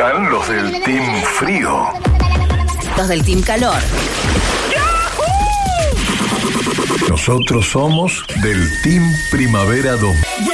están los del Team Frío. Los del Team Calor. Nosotros somos del Team Primavera 2000.